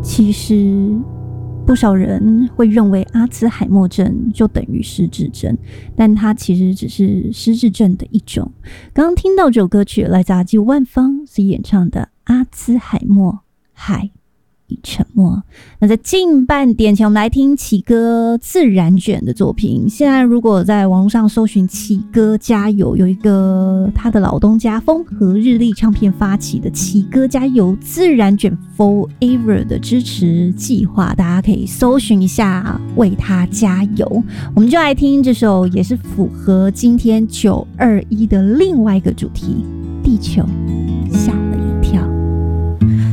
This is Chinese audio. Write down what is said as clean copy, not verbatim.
其实不少人会认为阿兹海默症就等于失智症，但它其实只是失智症的一种。刚刚听到这首歌曲来自阿纪万芳所演唱的《阿兹海默海已沉默》。那在近半点前，我们来听启歌自然卷的作品。现在如果在网络上搜寻启歌加油，有一个他的老东家风和日丽唱片发起的启歌加油自然卷 Forever 的支持计划，大家可以搜寻一下，为他加油。我们就来听这首也是符合今天921的另外一个主题，地球。